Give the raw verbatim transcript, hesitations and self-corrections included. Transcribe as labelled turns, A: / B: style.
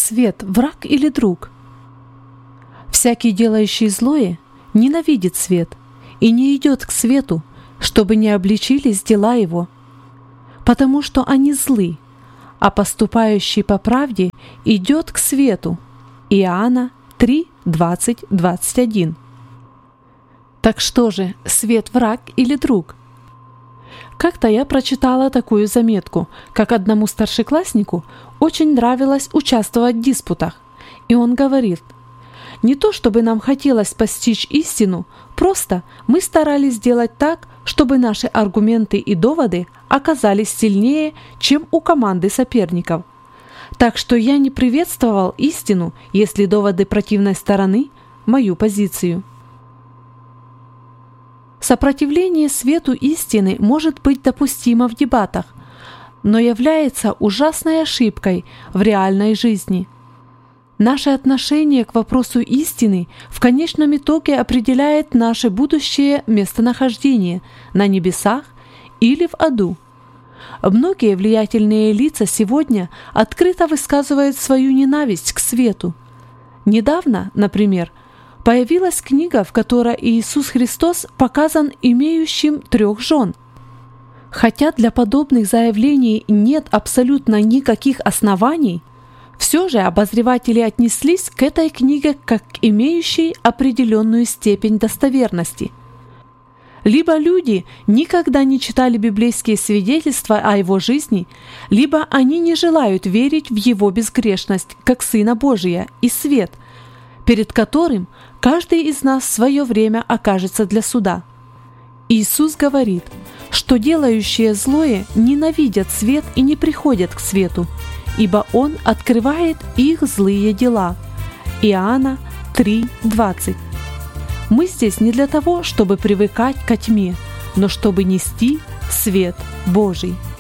A: свет враг или друг? Всякий, делающий злое, ненавидит свет и не идет к свету, чтобы не обличились дела его, потому что они злы, а поступающий по правде идет к свету. Иоанна три, двадцать, двадцать один. Так что же, свет враг или друг? Как-то я прочитала такую заметку, как одному старшекласснику очень нравилось участвовать в диспутах, и он говорит: не то чтобы нам хотелось постичь истину, просто мы старались сделать так, чтобы наши аргументы и доводы оказались сильнее, чем у команды соперников. Так что я не приветствовал истину, если доводы противной стороны – мою позицию. Сопротивление свету истины может быть допустимо в дебатах, но является ужасной ошибкой в реальной жизни. Наше отношение к вопросу истины в конечном итоге определяет наше будущее местонахождение на небесах или в аду. Многие влиятельные лица сегодня открыто высказывают свою ненависть к свету. Недавно, например, появилась книга, в которой Иисус Христос показан имеющим трех жен. Хотя для подобных заявлений нет абсолютно никаких оснований, все же обозреватели отнеслись к этой книге как к имеющей определенную степень достоверности. Либо люди никогда не читали библейские свидетельства о его жизни, либо они не желают верить в его безгрешность как Сына Божия и свет, перед которым каждый из нас в свое время окажется для суда. Иисус говорит, что делающие злое ненавидят свет и не приходят к свету, ибо Он открывает их злые дела. Иоанна три, двадцать. Мы здесь не для того, чтобы привыкать ко тьме, но чтобы нести свет Божий.